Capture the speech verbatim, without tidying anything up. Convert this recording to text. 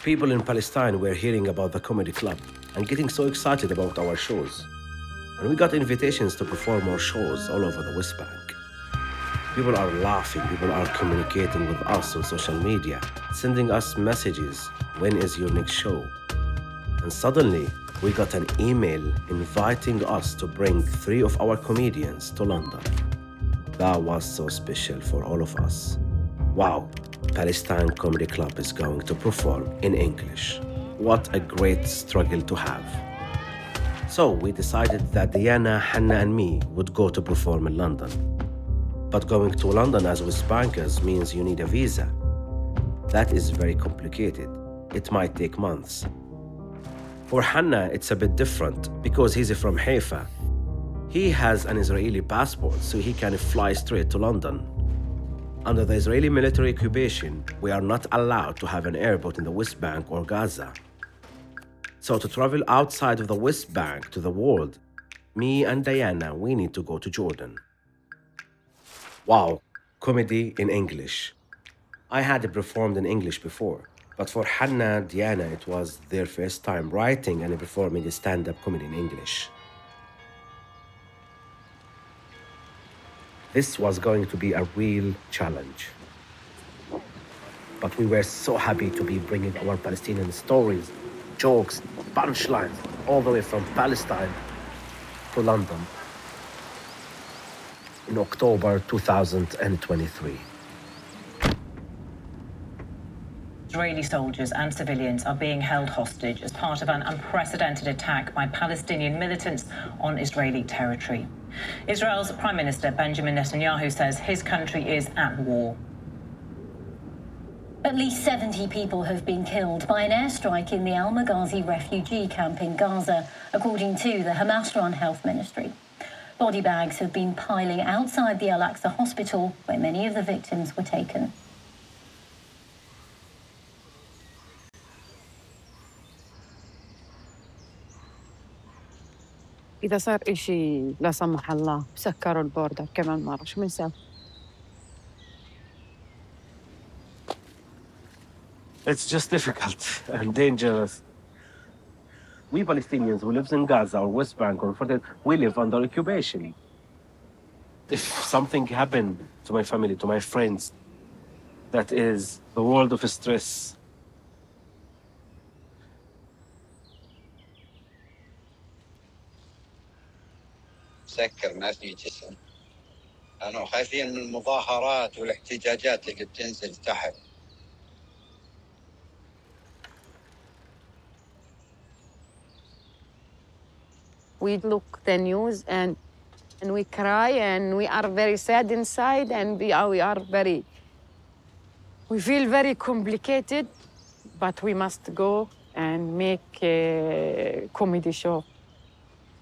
People in Palestine were hearing about the comedy club and getting so excited about our shows. And we got invitations to perform our shows all over the West Bank. People are laughing, people are communicating with us on social media, sending us messages, when is your next show? And suddenly, we got an email inviting us to bring three of our comedians to London. That was so special for all of us. Wow, Palestine Comedy Club is going to perform in English. What a great struggle to have. So we decided that Diana, Hannah, and me would go to perform in London. But going to London as West Bankers means you need a visa. That is very complicated. It might take months. For Hannah, it's a bit different because he's from Haifa. He has an Israeli passport, so he can fly straight to London. Under the Israeli military occupation, we are not allowed to have an airport in the West Bank or Gaza. So to travel outside of the West Bank to the world, me and Diana, we need to go to Jordan. Wow, comedy in English. I had performed in English before, but for Hannah, Diana, it was their first time writing and performing a stand-up comedy in English. This was going to be a real challenge. But we were so happy to be bringing our Palestinian stories, jokes, punchlines, all the way from Palestine to London in October two thousand twenty-three. Israeli soldiers and civilians are being held hostage as part of an unprecedented attack by Palestinian militants on Israeli territory. Israel's Prime Minister Benjamin Netanyahu says his country is at war. At least seventy people have been killed by an airstrike in the Al-Maghazi refugee camp in Gaza, according to the Hamas-run health ministry. Body bags have been piling outside the Al-Aqsa hospital, where many of the victims were taken. إذا صار إشي لا سمح الله سكروا البوردر كمان مرة شو بنسوي؟ It's just difficult and dangerous. We Palestinians who live in Gaza or West Bank or further, we live under occupation. If something happened to my family, to my friends, that is the world of stress. سكر ما في جسم. كانوا خايفين من المظاهرات والاحتجاجات اللي بتنزل تحت. We look the news and and we cry and we are very sad inside and we are, we are very, we feel very complicated, but we must go and make a comedy show.